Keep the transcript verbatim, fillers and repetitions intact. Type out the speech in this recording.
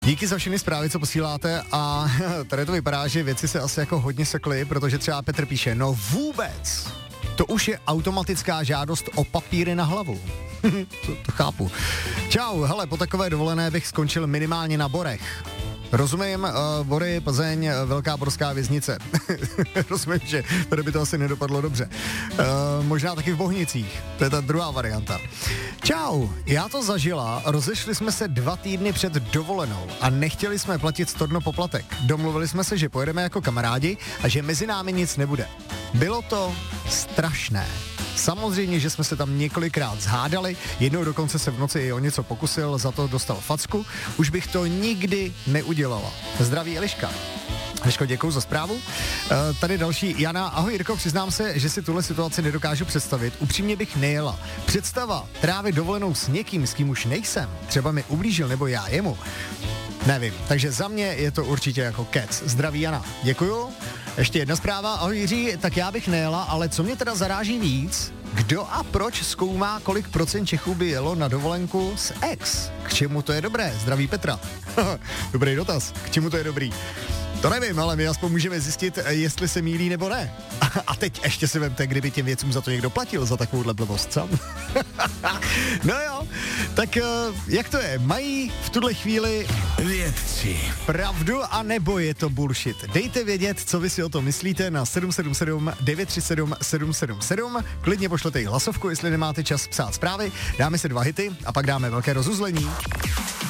Díky za všechny zprávy, co posíláte a tady to vypadá, že věci se asi jako hodně sekly, protože třeba Petr píše, no vůbec, to už je automatická žádost o papíry na hlavu. to, to chápu. Čau, hele, po takové dovolené bych skončil minimálně na Borech. Rozumím, uh, Bory, Plzeň, Velká borská věznice. Rozumím, že tady by to asi nedopadlo dobře. Uh, možná taky v Bohnicích, to je ta druhá varianta. Čau, já to zažila, rozešli jsme se dva týdny před dovolenou a nechtěli jsme platit storno poplatek. Domluvili jsme se, že pojedeme jako kamarádi a že mezi námi nic nebude. Bylo to strašné. Samozřejmě, že jsme se tam několikrát zhádali, jednou dokonce se v noci i o něco pokusil, za to dostal facku, už bych to nikdy neudělala. Zdraví Eliška. Eliško, děkuju za zprávu. E, tady další Jana. Ahoj Jirko, přiznám se, že si tuhle situaci nedokážu představit. Upřímně bych nejela. Představa trávit dovolenou s někým, s kým už nejsem, třeba mi ublížil nebo já jemu. Nevím, takže za mě je to určitě jako kec. Zdraví Jana. Děkuju. Ještě jedna zpráva. Ahoj Jiří, tak já bych nejela, ale co mě teda zaráží víc, kdo a proč zkoumá, kolik procent Čechů by jelo na dovolenku s ex? K čemu to je dobré? Zdraví Petra. Dobrý dotaz. K čemu to je dobrý? To nevím, ale my aspoň můžeme zjistit, jestli se mýlí nebo ne. A teď ještě si vemte, kdyby těm věcům za to někdo platil, za takovouhle blbost, co? No jo, tak jak to je? Mají v tuhle chvíli vědci pravdu a nebo je to bullshit? Dejte vědět, co vy si o tom myslíte na sedm sedm sedm devět tři sedm sedm sedm sedm. Klidně pošlete i hlasovku, jestli nemáte čas psát zprávy. Dáme si dva hity a pak dáme velké rozuzlení.